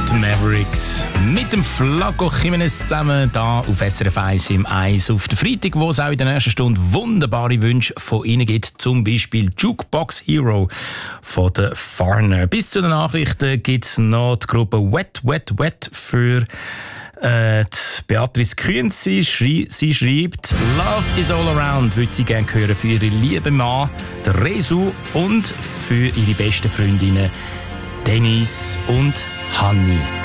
Mavericks mit dem Flaco Jimenez zusammen da auf SRF 1 im Eis auf den Freitag, wo es auch in der nächsten Stunde wunderbare Wünsche von Ihnen gibt, zum Beispiel Jukebox Hero von der Farner. Bis zu den Nachrichten gibt es noch die Gruppe Wet Wet Wet für die Beatrice Kühn. Sie schreibt, Love is all around, würde sie gerne hören für ihre liebe Mann, der Resu, und für ihre besten Freundinnen Denise und Hanni.